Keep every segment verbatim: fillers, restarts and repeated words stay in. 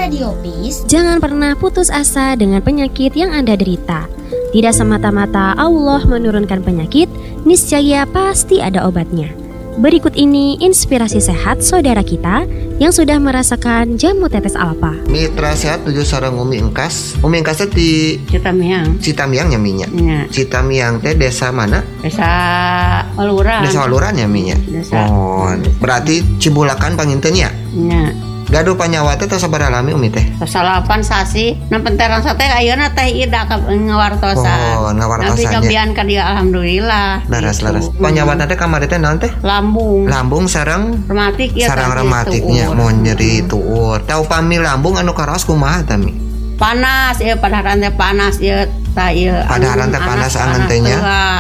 Radio Peace, jangan pernah putus asa dengan penyakit yang Anda derita. Tidak semata-mata Allah menurunkan penyakit, niscaya pasti ada obatnya. Berikut ini inspirasi sehat saudara kita yang sudah merasakan jamu tetes alfa. Mitra sehat tujuh sareng Umi Engkas. Umi Engkas teh di Citamiang. Citamiang nya minya. Ya. Citamiang teh desa mana? Desa Waluran. Desa Waluran ya minya. Desa. Oh, berarti Cibulakan panginten ya? Nya. Gaduh panyawa teh tos sabaraha lami Umi teh? Salapan sasi, nempen terang sate ayeuna teh ida ka ngawartosan. Oh, ngawartosannya. Tapi kebian ka dia alhamdulillah. Laras-laras. Panyawa teh kamari teh naon teh? Lambung. Lambung sareng Rematik ya. sareng rematiknya mau nyeri tuur. Tau pami lambung anu karaos kumaha tami? Panas ya, padaharan teh panas ya. Ta ieu. Padaharan teh panas angan teh nya.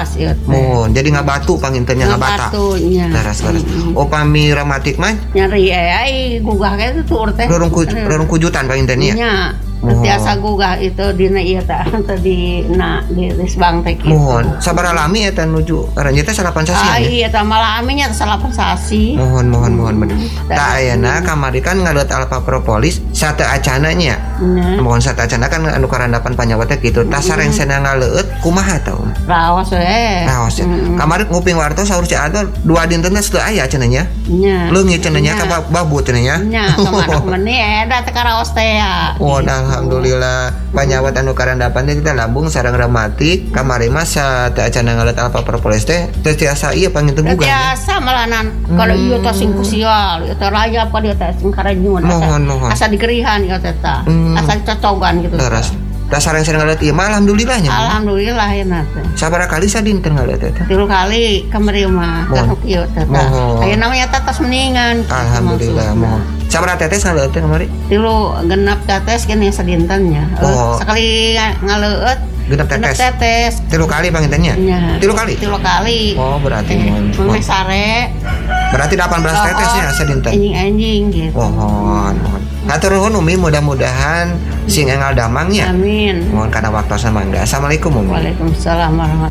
Mohon, jadi ngabatu pangintennya ngabata. Ngabatunya. Laras-laras. Oh pami rematik mah Nyeri ai gugah ge tuur teh. rorong ku, rorong kujutan pangintennya. Nya. Tiasa gugah itu dina ieu teh tadi na di Risbang teh kitu. Mohon, sabaraha lami eta nuju aranjeun teh salapan sasi. Ah ya? iya teh malami nya salapan sasi. Mohon mohon mohon bener. Da ayeuna kamari kan ngaleut alfa propolis sate acana nya. Nah. Mohon sate acana kan anu karandapan panyawa teh kitu. Tah sareng cenah ngaleut kumaha tah? Raos we. Raos. Kamari nguping wartos saur ci atuh dua dinten teh teu aya cenah nya. Nya. Leungit cenah nya ka babu cenah nya. Nya kemana meni eta teh karaos teh ya. Oh, alhamdulillah panyawat anu karandapan teh kita lambung sareng rematik kamari mah sate acana ngaleut alfa propolis teh teh tiasa ieu panginten gugah. Biasa malanan kalau ieu teh sing kusial, ieu teh rayap ka dieu teh sing karanyun. Mohon mohon. Asa digerihan ieu teh tah. Hmm. Asa cocogan gitu. Leres. Da sareng sareng ngaleut ieu mah alhamdulillah nya. Alhamdulillah ya teh. Sabaraha kali sadinten ngaleut eta? Tilu kali kamari mah Mohon. kasuk ieu teh. Mohon. Ayeuna mah eta tos mendingan. Alhamdulillah mohon. Sabaraha tetes ngaleut teh kamari? Tilu genep tetes kene sadintennya. Oh. Sekali ngaleut Genep genep tetes. tetes. Tilu kali pangintennya? Nya. Tilu kali? Tilu kali. Oh, berarti Eh, mohon. Mame sare. Berarti delapan belas tetesnya sadinten. Anjing-anjing gitu. Mohon mohon. Hatur nuhun Umi, mudah-mudahan sing engal damangnya. Amin. Mohon kana waktosan mangga. Assalamualaikum Umi. Waalaikumsalam warahmatullahi.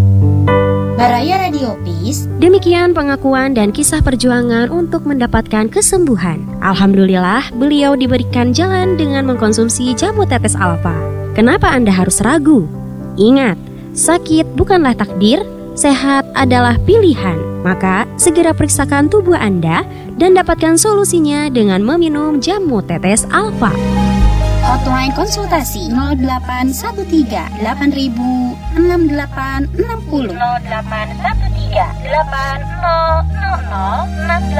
Baraya Radio Peace, Demikian pengakuan dan kisah perjuangan untuk mendapatkan kesembuhan. Alhamdulillah, beliau diberikan jalan dengan mengkonsumsi jamu tetes alfa. Kenapa Anda harus ragu? Ingat, sakit bukanlah takdir, sehat adalah pilihan. Maka, segera periksakan tubuh Anda dan dapatkan solusinya dengan meminum jamu tetes alfa. hotline konsultasi nol delapan satu tiga delapan ribu enam delapan enam nol. nol delapan satu tiga delapan nol nol nol enam